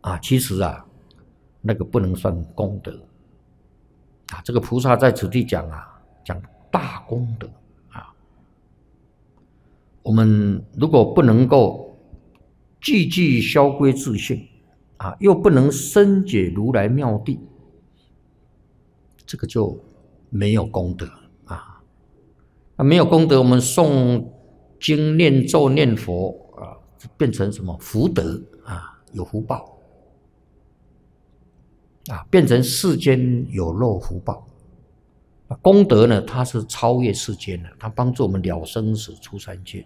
其实那个不能算功德这个菩萨在此地讲讲大功德我们如果不能够句句消归自性又不能深解如来妙谛，这个就没有功德没有功德，我们诵经念咒念佛变成什么福德有福报变成世间有漏福报。功德呢，它是超越世间的，它帮助我们了生死出三界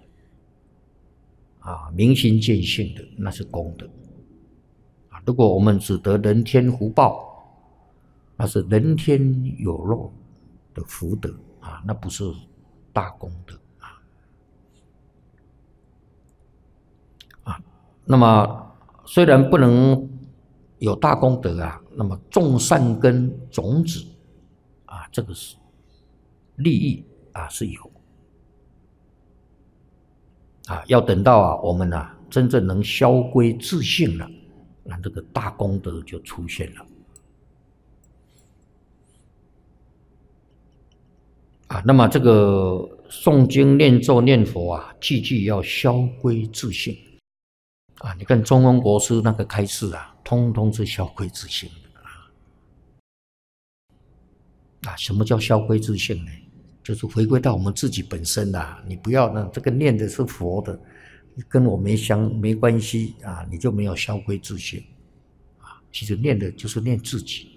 明心见性的，那是功德如果我们只得人天福报，那是人天有漏的福德那不是大功德那么虽然不能有大功德那么种善根种子这个是利益是有要等到我们真正能消归自性了，那这个大功德就出现了那么这个诵经念咒念佛句句要消归自性你看中庸国师那个开示通通是消归自性的什么叫消归自性呢？就是回归到我们自己本身你不要这个念的是佛的，跟我没关系你就没有消归自性其实念的就是念自己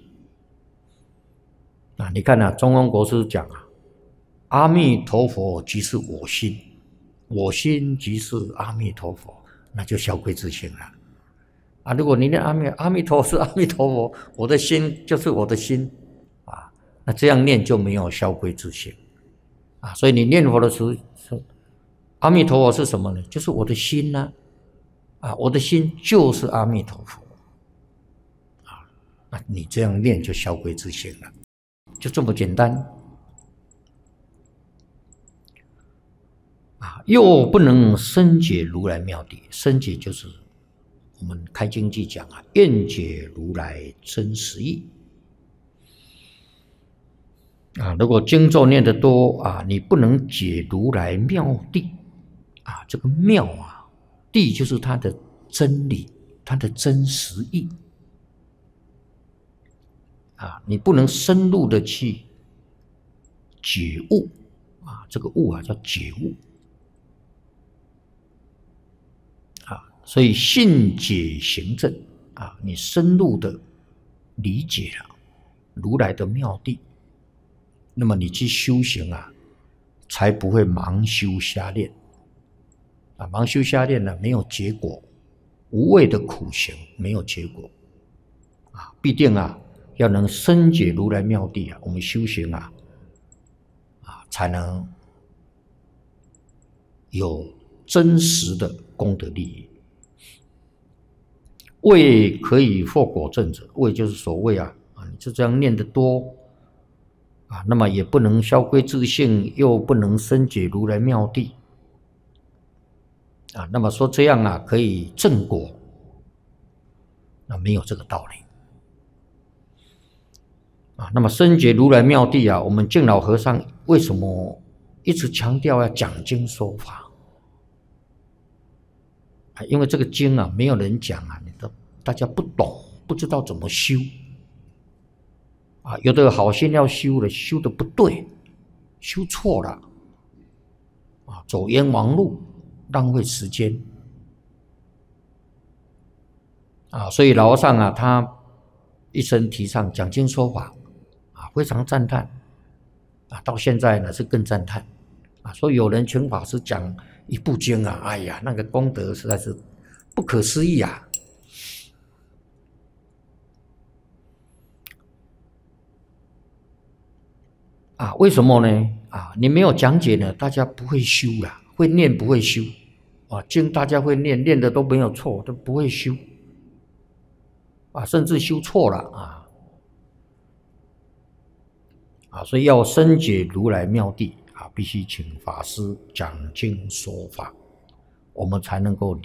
你看中庸国师讲阿弥陀佛即是我心，我心即是阿弥陀佛，那就消归自性了如果你念阿弥陀是阿弥陀佛，我的心就是我的心那这样念就没有消归自性所以你念佛的时候，阿弥陀佛是什么呢？就是我的心我的心就是阿弥陀佛那你这样念就消归自性了，就这么简单又不能深解如来妙谛，深解就是我们开经记讲愿解如来真实义如果经咒念得多你不能解如来妙谛这个妙谛就是它的真理，它的真实义你不能深入的去觉悟这个悟叫觉悟所以信解行证你深入的理解了如来的妙谛，那么你去修行才不会盲修瞎练盲修瞎练没有结果，无谓的苦行没有结果必定要能深解如来妙谛我们修行才能有真实的功德利益。未可以获果证者，未就是所谓你就这样念得多那么也不能消归自性，又不能深解如来妙谛那么说这样可以证果，那没有这个道理那么深解如来妙谛我们净老和尚为什么一直强调要讲经说法因为这个经没有人讲大家不懂，不知道怎么修有的好心要修了，修的不对，修错了走冤枉路，浪费时间所以老和尚他一生提倡讲经说法非常赞叹到现在呢是更赞叹说有人请法师讲一部经哎呀，那个功德实在是不可思议为什么呢你没有讲解呢，大家不会修会念不会修经大家会念，念的都没有错，都不会修甚至修错了所以要深解如来妙谛必须请法师讲经说法，我们才能够